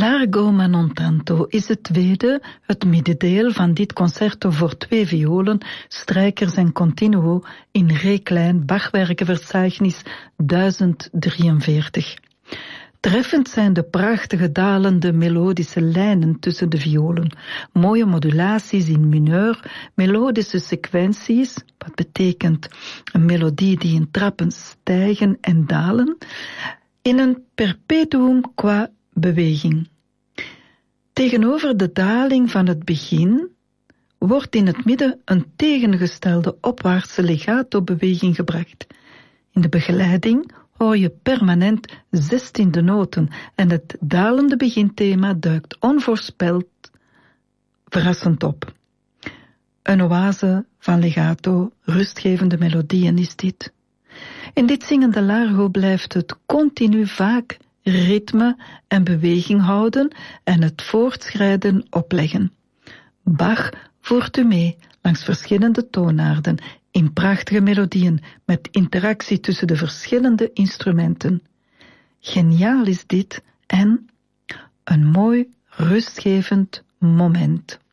Largo ma non tanto is het tweede, het middendeel van dit concerto voor 2 violen, strijkers en continuo in Re klein Bachwerkenverzeichnis 1043. Treffend zijn de prachtige dalende melodische lijnen tussen de violen, mooie modulaties in mineur, melodische sequenties, wat betekent een melodie die in trappen stijgen en dalen, in een perpetuum qua beweging. Tegenover de daling van het begin wordt in het midden een tegengestelde opwaartse legato-beweging gebracht. In de begeleiding hoor je permanent 16e noten en het dalende beginthema duikt onvoorspeld verrassend op. Een oase van legato, rustgevende melodieën is dit. In dit zingende largo blijft het continu vaak ritme en beweging houden en het voortschrijden opleggen. Bach voert u mee langs verschillende toonaarden in prachtige melodieën met interactie tussen de verschillende instrumenten. Geniaal is dit en een mooi rustgevend moment.